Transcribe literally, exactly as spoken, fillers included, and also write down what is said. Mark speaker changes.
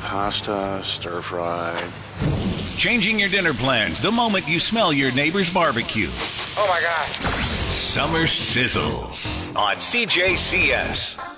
Speaker 1: pasta, stir fry.
Speaker 2: Changing your dinner plans the moment you smell your neighbor's barbecue.
Speaker 3: Oh my God.
Speaker 2: Summer Sizzles on C J C S.